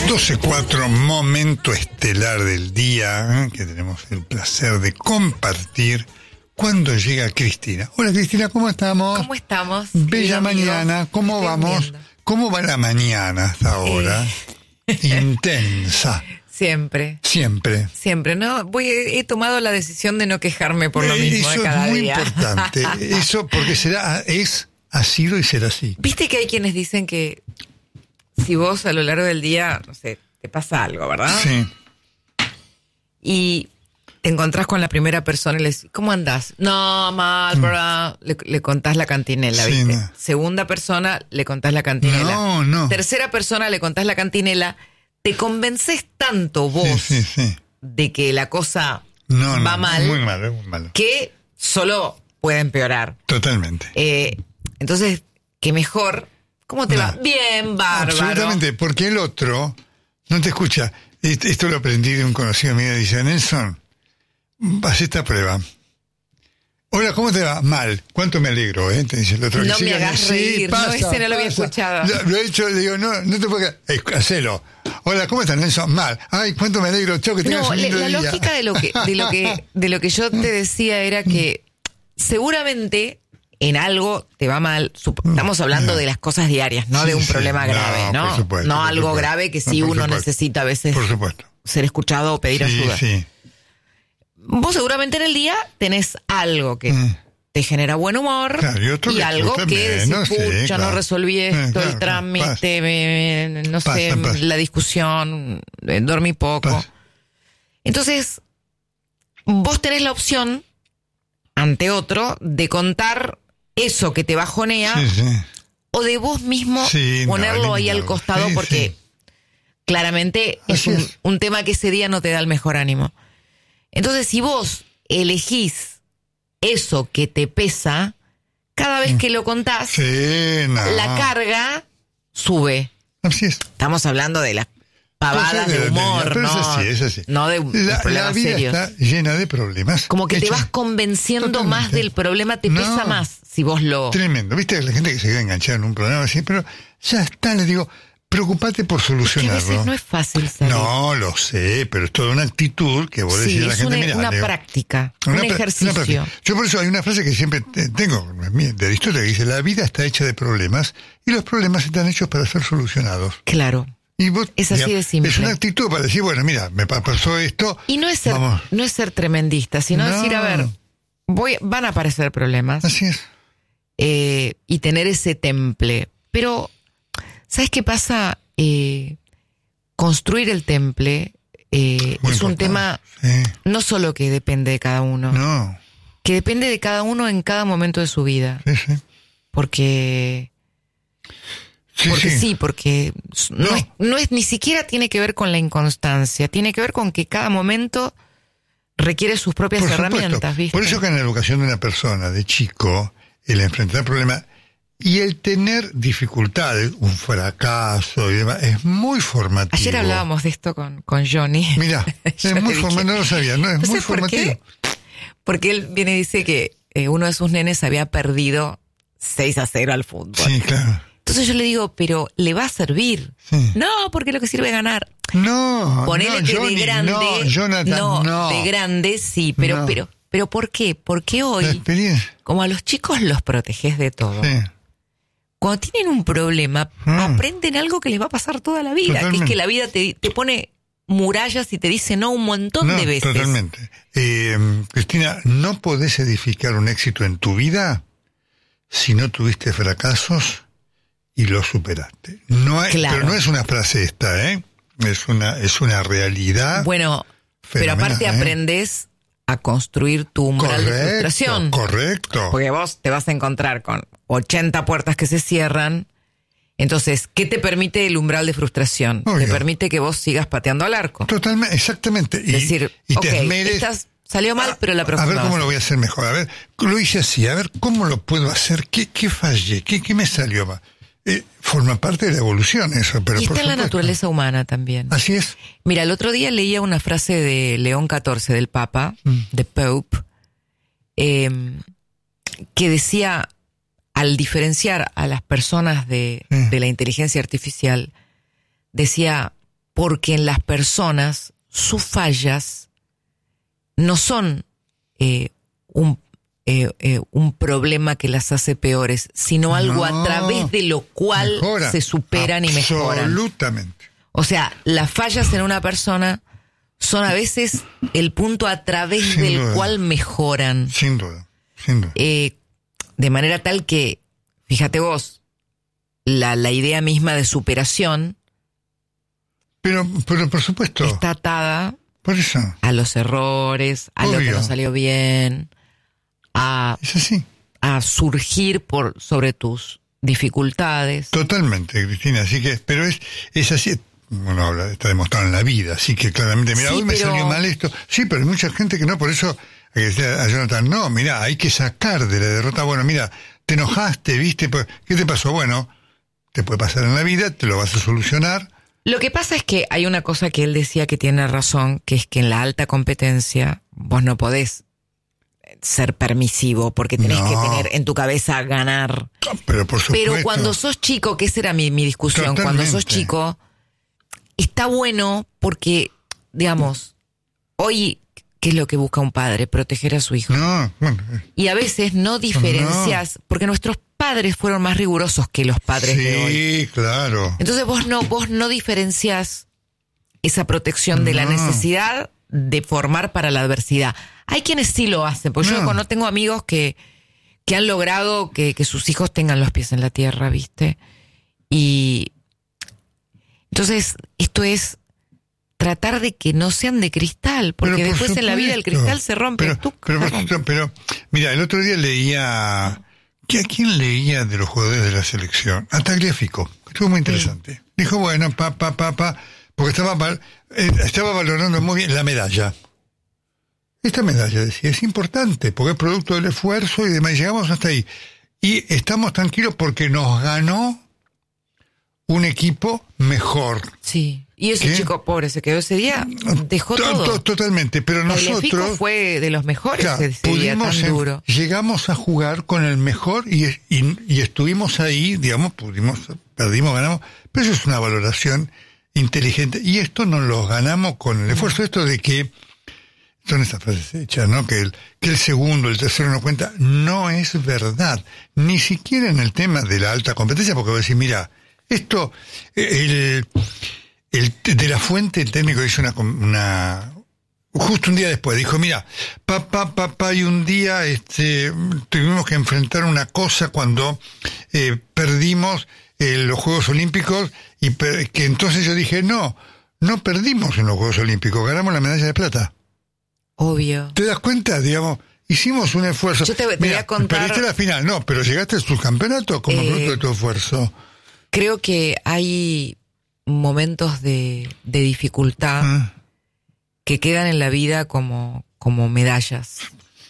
12:04, momento estelar del día, que tenemos el placer de compartir cuando llega Cristina. Hola Cristina, ¿cómo estamos? ¿Cómo estamos? Bella mañana, ¿cómo vamos? ¿Cómo va la mañana hasta ahora? Intensa. Siempre, ¿no? He tomado la decisión de no quejarme por lo mismo eso cada es muy día. importante, eso porque ha sido y será así. Viste que hay quienes dicen que si vos a lo largo del día, no sé, te pasa algo, ¿verdad? Sí. Y te encontrás con la primera persona y le decís, ¿cómo andás? No, mal, bra. Le contás la cantinela, Sí, ¿viste? no. Segunda persona, le contás la cantinela. No. Tercera persona, le contás la cantinela. Te convences tanto vos Sí. de que la cosa No, va mal, muy malo. que solo puede empeorar. Totalmente. Entonces, que mejor. ¿Cómo te va? Bien, bárbaro. Absolutamente, porque el otro no te escucha. Esto lo aprendí de un conocido mío. Dice, Nelson, haz esta prueba. Hola, ¿cómo te va? Mal. ¿Cuánto me alegro, Te dice el otro. No que me siga. hagas reír. Pasa, no, ese no lo había escuchado. Lo he hecho, le digo, no te puedo quedar. Hacelo. Hola, ¿cómo estás, Nelson? Mal. Ay, cuánto me alegro. Chau, que tengas un lindo la día. lógica de lo que yo te decía era que seguramente en algo te va mal. Estamos hablando de las cosas diarias, no de un problema grave, ¿no? Por supuesto, no por algo supuesto. grave que sí por uno supuesto. necesita a veces Por supuesto. ser escuchado o pedir ayuda. Sí. Vos seguramente en el día tenés algo que te genera buen humor, Claro, y otro que algo que decís, menos, sí, pucha, claro. no resolví esto, Claro, el trámite, no sé, pasa. la discusión, dormí poco. Pasa. Entonces, vos tenés la opción ante otro de contar eso que te bajonea Sí. o de vos mismo Sí, ponerlo ahí al eliminarlo. costado Sí, porque claramente Así es es. un tema que ese día no te da el mejor ánimo. Entonces, si vos elegís eso que te pesa, cada vez que lo contás, la carga sube. Así es. Estamos hablando de las pavadas Cosas de humor, pero ¿no? es así. No de La problemas vida serios. está llena de problemas. Como que te Hecha- vas convenciendo Totalmente. más del problema, te pesa más si vos lo... Tremendo. ¿Viste la gente que se queda enganchada en un problema así? Pero ya está, les digo, preocupate por Que a solucionarlo. veces no es fácil salir. No, lo sé, pero es toda una actitud que vos Sí, decís a la es gente, una, mira, una Leo, práctica, una un ejercicio. práctica. Yo por eso hay una frase que siempre tengo de Aristóteles que dice, la vida está hecha de problemas y los problemas están hechos para ser solucionados. Claro. Y vos, Es así de simple. Es una actitud para decir, bueno, mira, me pasó esto. Y no es vamos. ser tremendista, sino No. decir, a ver, van a aparecer problemas Así es. y tener ese temple. Pero, ¿sabes qué pasa? Construir el temple es un importante. tema Sí. no solo que depende de cada uno, No. que depende de cada uno en cada momento de su vida. Sí. Porque porque no es ni siquiera tiene que ver con la inconstancia, tiene que ver con que cada momento requiere sus propias Por herramientas, supuesto. ¿viste? Por eso que en la educación de una persona, de chico, el enfrentar problemas y el tener dificultades, un fracaso y demás, es muy formativo. Ayer hablábamos de esto con Johnny. Mira, es Yo muy le formativo, no lo sabía, no, es ¿no muy sé por qué? formativo. Porque él viene y dice que uno de sus nenes había perdido 6-0 al fútbol. Sí, claro. Entonces yo le digo, pero ¿le va a servir? Sí. No, porque lo que sirve es ganar. No, Ponele no, que Johnny, de grande. no, Jonathan, no. De grande sí, pero, No. pero ¿por qué? Porque La hoy, experiencia. como a los chicos los proteges de todo, Sí. cuando tienen un problema, aprenden algo que les va a pasar toda la vida, Totalmente. que es que la vida te pone murallas y te dice no un montón No, de veces. totalmente. Cristina, no podés edificar un éxito en tu vida si no tuviste fracasos y los superaste. No hay, Claro. Pero no es una frase esta, es una realidad. Bueno, pero fenomenal, aparte aprendes a construir tu umbral de frustración. Correcto. Porque vos te vas a encontrar con 80 puertas que se cierran. Entonces, ¿qué te permite el umbral de frustración? Obvio. Te permite que vos sigas pateando al arco. Totalmente, exactamente. Es decir, y ok, te esmeres. salió mal, pero la próxima. A ver cómo vas lo voy a hacer mejor. A ver, lo hice así. A ver cómo lo puedo hacer. ¿Qué fallé? ¿Qué me salió mal? Forma parte de la evolución eso. Pero y por está en la supuesto. naturaleza humana también. Así es. Mira, el otro día leía una frase de León XIV, del Papa, de Pope, que decía, al diferenciar a las personas de la inteligencia artificial, decía, porque en las personas sus fallas no son un problema que las hace peores, sino algo a través de lo cual mejora, se superan y mejoran. Absolutamente. O sea, las fallas en una persona son a veces el punto a través del cual mejoran. Sin duda, sin duda. De manera tal que, fíjate vos, la idea misma de superación... Pero por supuesto. Está atada por eso. A los errores, a lo que no salió bien, es así. A surgir sobre tus dificultades. Totalmente, Cristina. Así que, pero es así. Uno habla, está demostrado en la vida, así que claramente, mira, hoy me salió mal esto. Sí, pero hay mucha gente que no, por eso hay que decir a Jonathan, no, mira, hay que sacar de la derrota. Bueno, mira, te enojaste, ¿viste? ¿Qué te pasó? Bueno, te puede pasar en la vida, te lo vas a solucionar. Lo que pasa es que hay una cosa que él decía que tiene razón, que es que en la alta competencia vos no podés ser permisivo porque tenés que tener en tu cabeza ganar. Pero por supuesto. Pero cuando sos chico, que esa era mi discusión, totalmente. Cuando sos chico, está bueno porque, digamos, hoy, ¿qué es lo que busca un padre? Proteger a su hijo. No, bueno. Y a veces no diferencias, porque nuestros padres fueron más rigurosos que los padres de hoy. Sí, claro. Entonces vos no diferencias esa protección de la necesidad de formar para la adversidad. Hay quienes sí lo hacen, porque yo no tengo amigos que han logrado que sus hijos tengan los pies en la tierra, ¿viste? Y entonces esto es tratar de que no sean de cristal, porque después en la vida el cristal se rompe. Pero mira, el otro día leía... ¿A quién leía de los jugadores de la selección? A Tagliafico, que estuvo muy interesante. Dijo, bueno, porque estaba valorando muy bien la medalla. Esta medalla, decía, es importante, porque es producto del esfuerzo y demás. Llegamos hasta ahí. Y estamos tranquilos porque nos ganó un equipo mejor. Sí. Y ese chico pobre se quedó ese día, dejó todo. Totalmente, pero nosotros... fue de los mejores ese día tan duro. Llegamos a jugar con el mejor y estuvimos ahí, digamos, perdimos, ganamos, pero eso es una valoración inteligente. Y esto nos lo ganamos con el esfuerzo, esto de que, son estas frases hechas, ¿no? Que el segundo, el tercero no cuenta, no es verdad. Ni siquiera en el tema de la alta competencia, porque voy a decir, mira, esto, de la Fuente, el técnico hizo justo un día después, dijo, mira, y un día tuvimos que enfrentar una cosa cuando perdimos los Juegos Olímpicos y que entonces yo dije, no perdimos en los Juegos Olímpicos, ganamos la medalla de plata. Obvio. ¿Te das cuenta? Digamos, hicimos un esfuerzo. Yo te voy a contar... Perdiste la final, no, pero llegaste al subcampeonato como producto de tu esfuerzo. Creo que hay momentos de dificultad que quedan en la vida como medallas.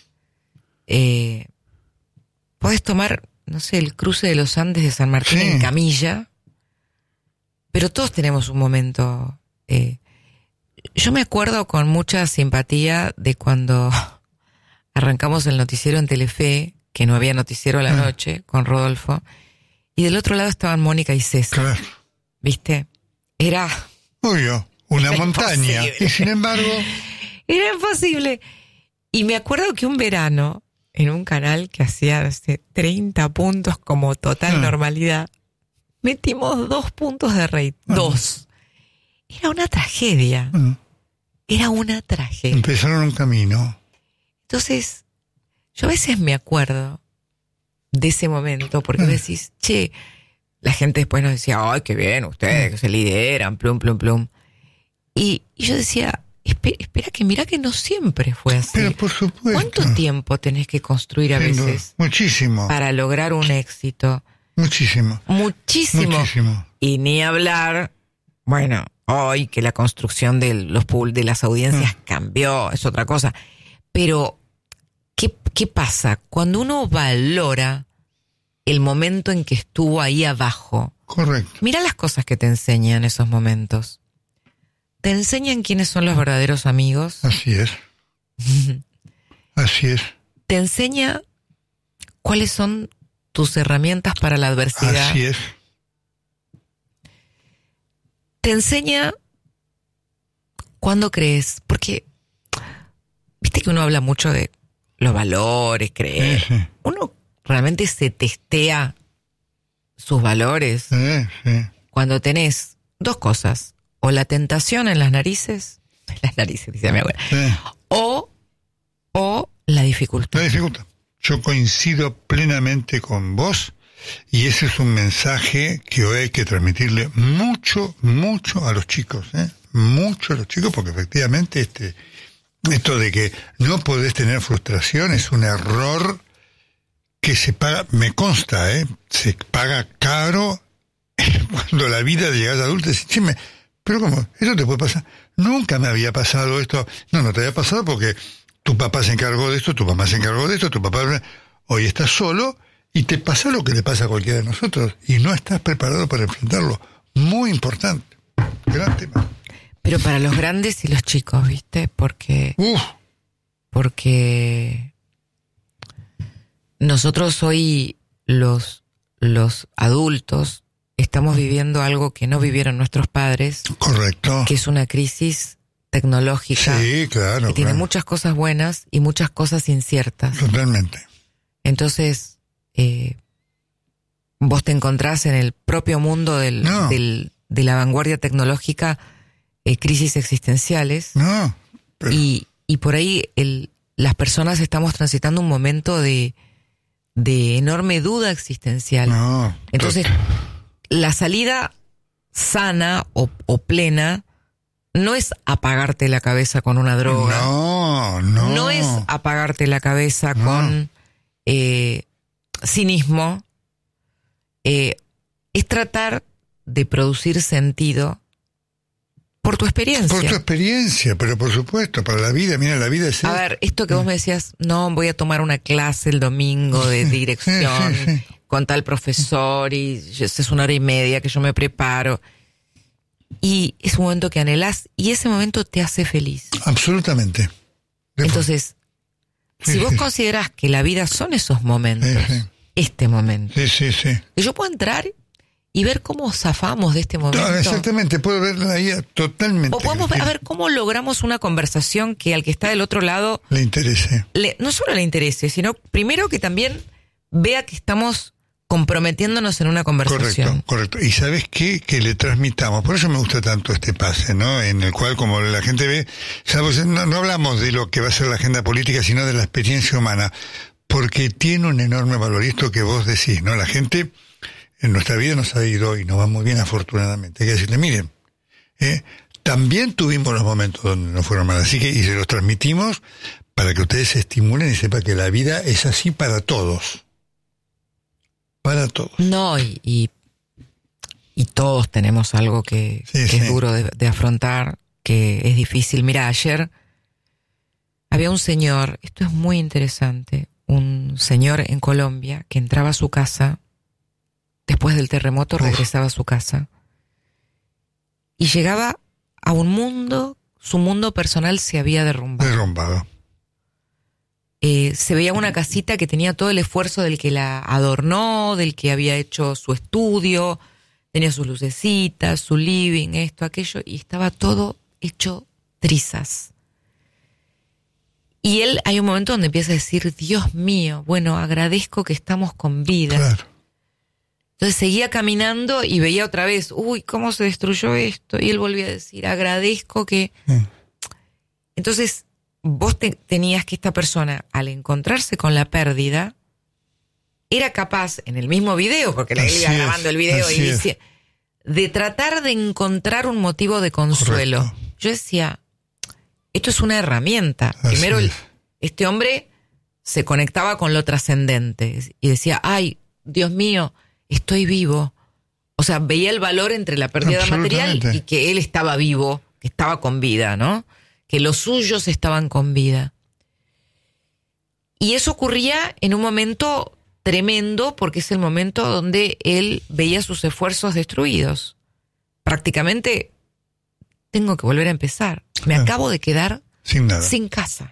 Podés tomar, no sé, el cruce de los Andes de San Martín en camilla, pero todos tenemos un momento. Yo me acuerdo con mucha simpatía de cuando arrancamos el noticiero en Telefe, que no había noticiero a la noche, con Rodolfo, y del otro lado estaban Mónica y César. Claro. ¿Viste? Era... Obvio, una montaña. Y sin embargo... Era imposible. Y me acuerdo que un verano, en un canal que hacía 30 puntos como total normalidad, metimos 2 puntos de rate. 2. Era una tragedia. Era una tragedia. Empezaron un camino. Entonces, yo a veces me acuerdo de ese momento, porque decís, che, la gente después nos decía, ay, qué bien, ustedes que se lideran, plum. Y yo decía, espera que mira que no siempre fue así. Pero por supuesto. ¿Cuánto tiempo tenés que construir a veces? Muchísimo. Para lograr un éxito. Muchísimo. Y ni hablar, bueno, hoy que la construcción de de las audiencias cambió, es otra cosa. Pero, ¿qué pasa? Cuando uno valora el momento en que estuvo ahí abajo. Correcto. Mira las cosas que te enseñan esos momentos. Te enseñan quiénes son los verdaderos amigos. Así es. Así es. Te enseña cuáles son tus herramientas para la adversidad. Así es. Te enseña ¿cuándo crees? Porque, viste que uno habla mucho de los valores, creer. Sí. Uno realmente se testea sus valores cuando tenés dos cosas. O la tentación en las narices, dice mi abuela, o la dificultad. La dificultad. Yo coincido plenamente con vos, y ese es un mensaje que hoy hay que transmitirle mucho a los chicos, mucho a los chicos, porque efectivamente esto de que no podés tener frustración es un error que se paga, me consta, se paga caro cuando la vida de llegar a adulto. Pero ¿cómo? ¿Eso te puede pasar? Nunca me había pasado esto. No te había pasado porque tu papá se encargó de esto, tu mamá se encargó de esto, tu papá... Hoy estás solo y te pasa lo que le pasa a cualquiera de nosotros y no estás preparado para enfrentarlo. Muy importante. Gran tema. Pero para los grandes y los chicos, ¿viste? Porque nosotros hoy, los adultos, estamos viviendo algo que no vivieron nuestros padres. Correcto. Que es una crisis tecnológica. Sí, claro. Que tiene muchas cosas buenas y muchas cosas inciertas. Totalmente. Entonces, vos te encontrás en el propio mundo de la vanguardia tecnológica, crisis existenciales. No. Pero... Y por ahí las personas estamos transitando un momento de enorme duda existencial. No. Entonces, la salida sana o plena no es apagarte la cabeza con una droga. No. No es apagarte la cabeza con cinismo. Es tratar de producir sentido por tu experiencia. Por tu experiencia, pero por supuesto, para la vida. Mira, la vida es... A ver, esto que vos me decías, no, voy a tomar una clase el domingo de dirección con tal profesor y es 1 hora y media que yo me preparo. Y es un momento que anhelás y ese momento te hace feliz. Absolutamente. Entonces, si vos considerás que la vida son esos momentos, este momento, que yo puedo entrar y ver cómo zafamos de este momento. Exactamente, puedo ver la vida totalmente. O podemos ver cómo logramos una conversación que al que está del otro lado le interese. No solo le interese, sino primero que también vea que estamos comprometiéndonos en una conversación. Correcto. Y ¿sabes qué? Que le transmitamos. Por eso me gusta tanto este pase, ¿no? En el cual, como la gente ve, ¿sabes? No hablamos de lo que va a ser la agenda política, sino de la experiencia humana. Porque tiene un enorme valor. Y esto que vos decís, ¿no? La gente en nuestra vida nos ha ido y nos va muy bien, afortunadamente. Hay que decirle, miren, también tuvimos los momentos donde no fueron mal. Así que, y se los transmitimos para que ustedes se estimulen y sepan que la vida es así para todos. Para todos. No, y todos tenemos algo que es duro de afrontar, que es difícil. Mira, ayer había un señor, esto es muy interesante, un señor en Colombia que entraba a su casa, después del terremoto regresaba a su casa, y llegaba a un mundo, su mundo personal se había derrumbado. Se veía una casita que tenía todo el esfuerzo del que la adornó, del que había hecho su estudio, tenía sus lucecitas, su living, esto, aquello, y estaba todo hecho trizas. Y él, hay un momento donde empieza a decir, Dios mío, bueno, agradezco que estamos con vida. Claro. Entonces seguía caminando y veía otra vez, uy, cómo se destruyó esto, y él volvía a decir, agradezco que... Entonces... vos tenías que esta persona, al encontrarse con la pérdida, era capaz, en el mismo video, porque le iba grabando el video y decía, de tratar de encontrar un motivo de consuelo. Correcto. Yo decía, esto es una herramienta. Primero, este hombre se conectaba con lo trascendente y decía, ay, Dios mío, estoy vivo. O sea, veía el valor entre la pérdida material y que él estaba vivo, que estaba con vida, ¿no? Que los suyos estaban con vida. Y eso ocurría en un momento tremendo, porque es el momento donde él veía sus esfuerzos destruidos. Prácticamente, tengo que volver a empezar. Me acabo de quedar sin nada, sin casa.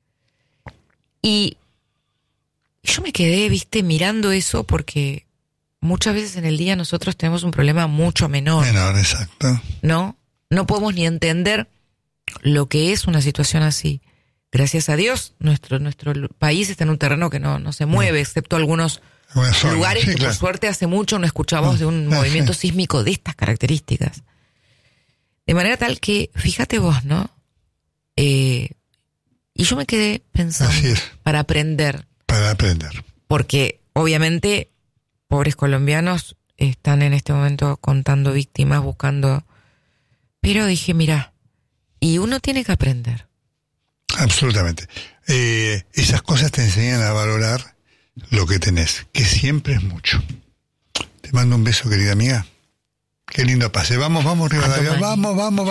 Y yo me quedé, mirando eso, porque muchas veces en el día nosotros tenemos un problema mucho menor. Exacto. No podemos ni entender lo que es una situación así. Gracias a Dios, nuestro país está en un terreno que no se mueve, excepto algunos lugares que por suerte hace mucho no escuchamos de un movimiento sísmico de estas características. De manera tal que, fíjate vos, ¿no? Y yo me quedé pensando, para aprender. Porque, obviamente, pobres colombianos están en este momento contando víctimas, buscando... Pero dije, mira, y uno tiene que aprender. Absolutamente. Esas cosas te enseñan a valorar lo que tenés, que siempre es mucho. Te mando un beso, querida amiga. Qué lindo pase. Vamos, Rivadavia. Vamos.